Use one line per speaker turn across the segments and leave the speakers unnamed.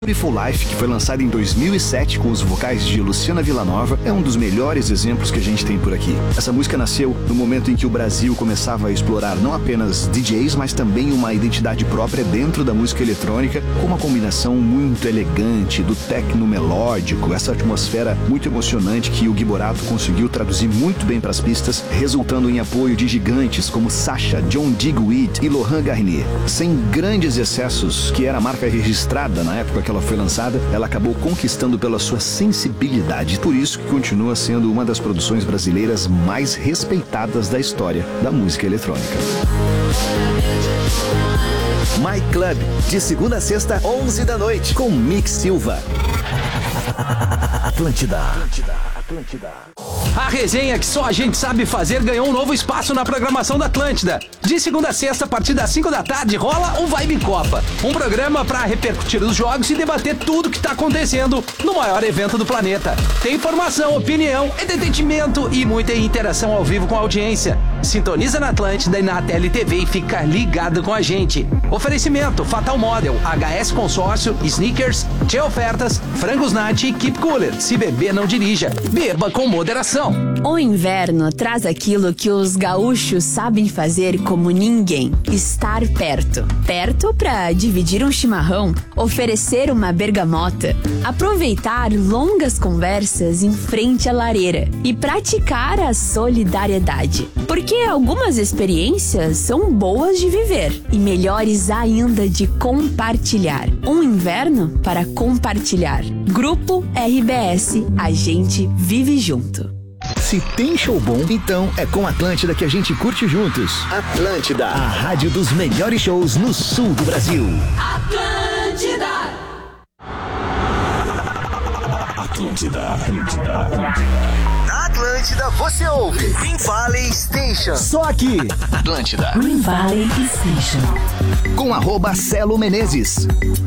Beautiful Life, que foi lançado em 2007 com os vocais de Luciana Villanova, é um dos melhores exemplos que a gente tem por aqui. Essa música nasceu no momento em que o Brasil começava a explorar não apenas DJs, mas também uma identidade própria dentro da música eletrônica, com uma combinação muito elegante do techno melódico, essa atmosfera muito emocionante que o Gui Borato conseguiu traduzir muito bem para as pistas, resultando em apoio de gigantes como Sasha, John Digweed e Laurent Garnier. Sem grandes excessos, que era a marca registrada na época que ela foi lançada, ela acabou conquistando pela sua sensibilidade. Por isso que continua sendo uma das produções brasileiras mais respeitadas da história da música eletrônica. My Club, de segunda a sexta, 11 da noite, com Mick Silva. Atlântida.
A resenha que só a gente sabe fazer ganhou um novo espaço na programação da Atlântida. De segunda a sexta, a partir das 5 da tarde, rola o Vibe Copa. Um programa para repercutir os jogos e debater tudo que tá acontecendo no maior evento do planeta. Tem informação, opinião, entretenimento e muita interação ao vivo com a audiência. Sintoniza na Atlântida e na TLTV e fica ligado com a gente. Oferecimento: Fatal Model, HS Consórcio, Sneakers, Tchê Ofertas, Frangos Nat e Keep Cooler. Se beber, não dirija. Beba com moderação.
O inverno traz aquilo que os gaúchos sabem fazer como ninguém: estar perto. Perto para dividir um chimarrão, oferecer uma bergamota, aproveitar longas conversas em frente à lareira e praticar a solidariedade. Porque algumas experiências são boas de viver e melhores ainda de compartilhar. Um inverno para compartilhar. Grupo RBS, a gente vive junto.
Se tem show bom, então é com Atlântida que a gente curte juntos. Atlântida, a rádio dos melhores shows no sul do Brasil.
Atlântida!
Na Atlântida você ouve Green Valley Station. Só aqui. Atlântida.
Green Valley Station.
Com @Celo Menezes.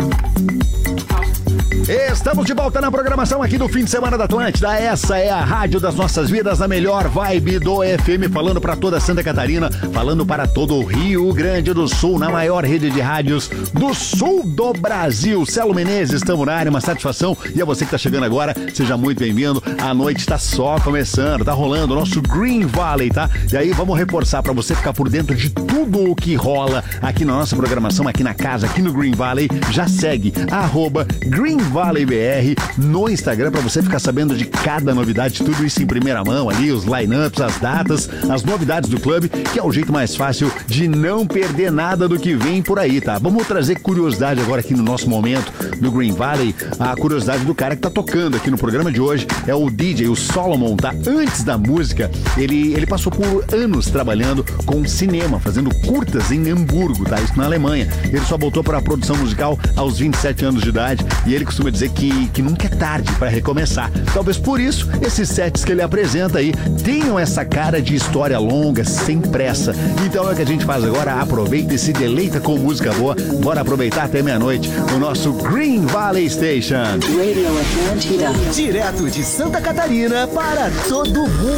Estamos de volta na programação aqui do fim de semana da Atlântida. Essa é a rádio das nossas vidas, a melhor vibe do FM, falando para toda Santa Catarina, falando para todo o Rio Grande do Sul, na maior rede de rádios do sul do Brasil. Celo Menezes, estamos na área, uma satisfação. E a você que está chegando agora, seja muito bem-vindo. A noite está só começando, tá rolando o nosso Green Valley, tá? E aí vamos reforçar para você ficar por dentro de tudo o que rola aqui na nossa programação, aqui na casa, aqui no Green Valley. Já segue @Green Valley BR no Instagram para você ficar sabendo de cada novidade, tudo isso em primeira mão ali, os lineups, as datas, as novidades do clube, que é o jeito mais fácil de não perder nada do que vem por aí, tá? Vamos trazer curiosidade agora aqui no nosso momento do Green Valley. A curiosidade do cara que tá tocando aqui no programa de hoje é o DJ, o Solomon, tá? Antes da música, ele passou por anos trabalhando com cinema, fazendo curtas em Hamburgo, tá? Isso na Alemanha. Ele só voltou para a produção musical aos 27 anos de idade e ele costuma dizer que nunca é tarde para recomeçar. Talvez por isso esses sets que ele apresenta aí tenham essa cara de história longa, sem pressa. Então é o que a gente faz agora, aproveita e se deleita com música boa. Bora aproveitar até meia-noite o nosso Green Valley Station.
Radio Atlântida.
Direto de Santa Catarina para todo mundo.